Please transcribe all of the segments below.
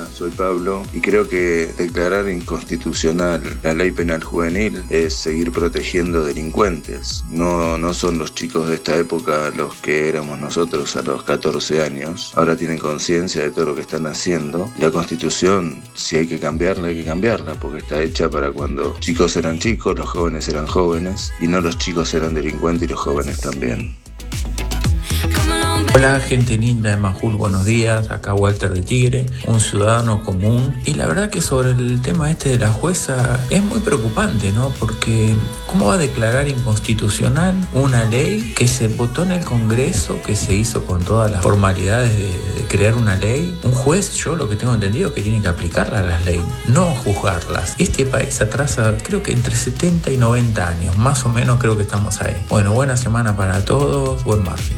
soy Pablo y creo que declarar inconstitucional la ley penal juvenil es seguir protegiendo delincuentes. No son los chicos de esta época los que éramos nosotros a los 14 años. Ahora tienen conciencia de todo lo que están haciendo. La Constitución, si hay que cambiarla, porque está hecha para cuando chicos eran chicos, los jóvenes eran jóvenes, y no los chicos eran delincuentes y los jóvenes también. Hola, gente linda de Majul, buenos días. Acá Walter de Tigre, un ciudadano común. Y la verdad que sobre el tema de la jueza es muy preocupante, ¿no? Porque ¿cómo va a declarar inconstitucional una ley que se votó en el Congreso, que se hizo con todas las formalidades de crear una ley? Un juez, yo lo que tengo entendido, que tiene que aplicarla a las leyes, no juzgarlas. Este país atrasa, creo que entre 70 y 90 años, más o menos creo que estamos ahí. Bueno, buena semana para todos, buen martes.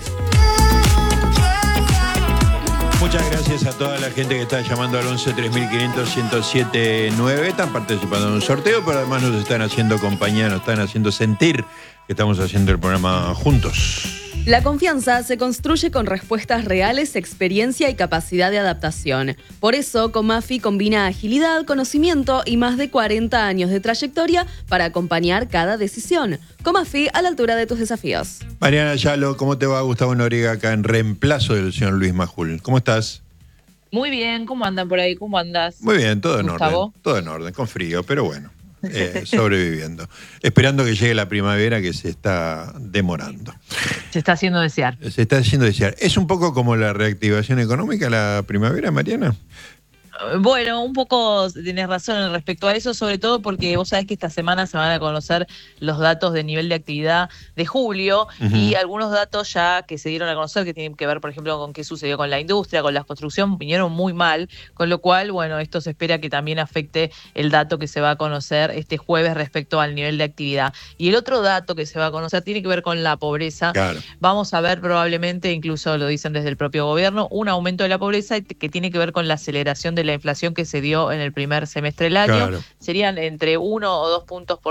Muchas gracias a toda la gente que está llamando al 11 3500 1079. Están participando en un sorteo, pero además nos están haciendo compañía, nos están haciendo sentir que estamos haciendo el programa juntos. La confianza se construye con respuestas reales, experiencia y capacidad de adaptación. Por eso, Comafi combina agilidad, conocimiento y más de 40 años de trayectoria para acompañar cada decisión. Comafi, a la altura de tus desafíos. Mariana Yalo, ¿cómo te va? Gustavo Noriega acá en reemplazo del señor Luis Majul. ¿Cómo estás? Muy bien, ¿cómo andan por ahí? ¿Cómo andas? Muy bien, todo en Gustavo. orden. Todo en orden, con frío, pero bueno. Sobreviviendo. Esperando que llegue la primavera, que se está demorando. Se está haciendo desear. Se está haciendo desear. ¿Es un poco como la reactivación económica la primavera, Mariana? Bueno, un poco tienes razón respecto a eso, sobre todo porque vos sabés que esta semana se van a conocer los datos de nivel de actividad de julio y algunos datos ya que se dieron a conocer que tienen que ver, por ejemplo, con qué sucedió con la industria, con la construcción, vinieron muy mal, con lo cual, bueno, esto se espera que también afecte el dato que se va a conocer este jueves respecto al nivel de actividad. Y el otro dato que se va a conocer tiene que ver con la pobreza. Claro. Vamos a ver probablemente, incluso lo dicen desde el propio gobierno, un aumento de la pobreza que tiene que ver con la aceleración de la inflación que se dio en el primer semestre del año. Claro. Serían entre 1 o 2 puntos